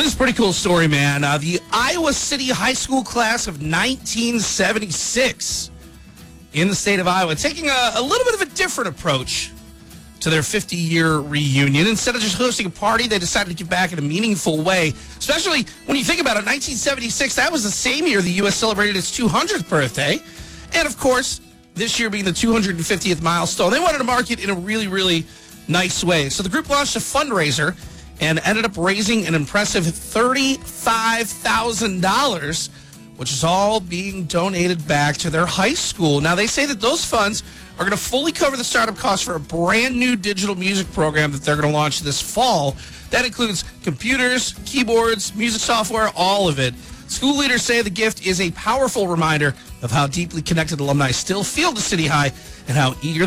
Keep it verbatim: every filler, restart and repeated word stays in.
This is a pretty cool story, man. Uh, the Iowa City High School class of nineteen seventy-six in the state of Iowa, taking a, a little bit of a different approach to their fifty-year reunion. Instead of just hosting a party, they decided to give back in a meaningful way, especially when you think about it. nineteen seventy-six, that was the same year the U S celebrated its two hundredth birthday. And, of course, this year being the two hundred fiftieth milestone, they wanted to mark it in a really, really nice way. So the group launched a fundraiser and ended up raising an impressive thirty-five thousand dollars, which is all being donated back to their high school. Now, they say that those funds are going to fully cover the startup costs for a brand new digital music program that they're going to launch this fall. That includes computers, keyboards, music software, all of it. School leaders say the gift is a powerful reminder of how deeply connected alumni still feel to City High and how eager